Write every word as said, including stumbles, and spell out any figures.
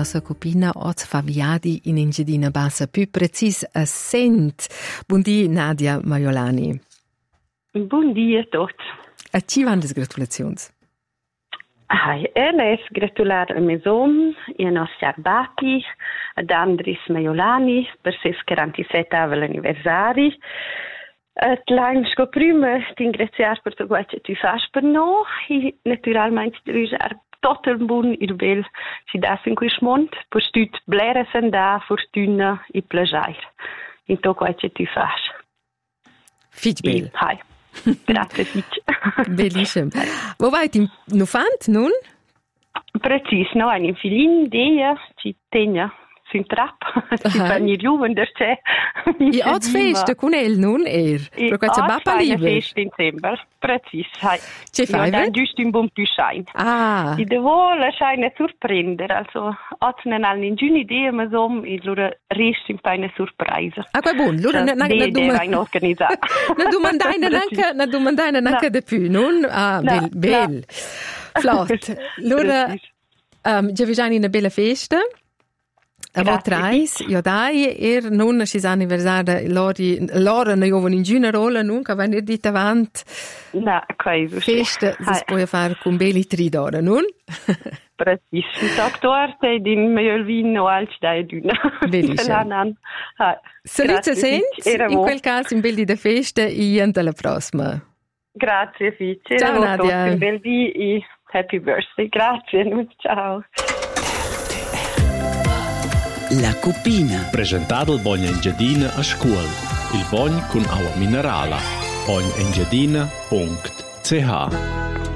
nostra copina Oz Faviadi in Engiadina Bassa, più precis a Sent. Buondì Nadia Maiolani. Buondì a tutti. A chi van des gratulazions? Ai, e les gratular a mesom e a nostri arbati, ad Andris Maiolani per ses quarantasette anniversari. Et l'anno prima ti ringraziare per tutto quello che tu fai per noi e naturalmente ti desejar tutto il buon e il bel ci dà in questo mondo per tutti blera sanda, fortuna e piacere in tutto quello che tu fai. Fitch bel. Hai. Grazie Fitch. Bellissimo. Wo vai ti no fant nun? Precis, no, ein filin dia ci tegna sin trap, ci fanno giovane der c'è. I oggi festa con el nun er. Pro questa bappa liber. Festa in dicember. Precis, hai. Ci fai? Ja, dann giusto un buon più shine. Ah. I devo lasciare una sorprendere, also oggi non hanno nessuna idea, ma so, e allora resta un po' una sorpresa. Ah, qua buon, allora na na organizzare. Na domandai neanche, na domandai neanche di più, non? Ah, bel, bel. Flott. Allora, um, già vi una bella festa. A voi trais, io dai, er non si sa anniversare lori, loro non avevano in giuna rola, nunca vanno dito avanti. No, questo. Festa si può fare con belli tri d'ora, non? Precis. Doctor, sei di mio vino alci dai d'una. Bellissimo. Salute senti, in quel caso in belli da festa e alla prossima. Grazie Fitch. Ciao Nadia. In belli e happy birthday. Grazie, ciao. La Cupina. Presentato il Bogna Engiadina a scuola. Il Bogn con acqua minerale. bogn engiadina punto c h